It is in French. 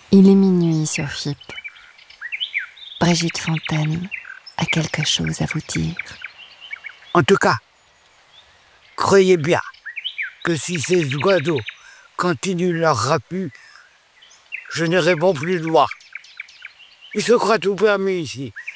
Il est minuit sur FIP. Brigitte Fontaine a quelque chose à vous dire. En tout cas, croyez bien que si ces oiseaux continuent leur rapu, je n'irai bon plus loin. Ils se croient tout permis ici.